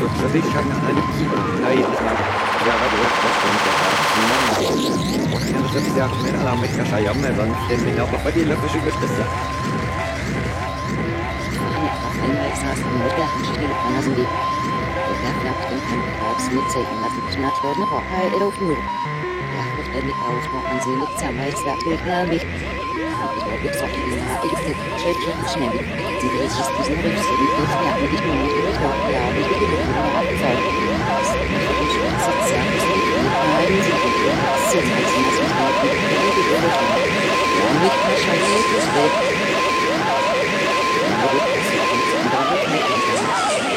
Zawysiana Alikina, Naidna, Java من على مكة شيء ما ظن من أبو فدي لا تشوف القصة. Einmal saßen wir mit der Handstelle an der Sonde. Der klappt den Handkraus mit Zeichen lassen, knallt worden, Rockheil auf Null. Ja, wird endlich auf, noch an sie liegt, aber jetzt sagt ich gar nicht. Ich glaube, ich sollte diesen Haarigsten Schädchen schnell. Sie will sich diesen Rüst, die ich ja, nicht nur mit dem Tor, ja, nicht mit dem Tor, abzahlen. Das ist nicht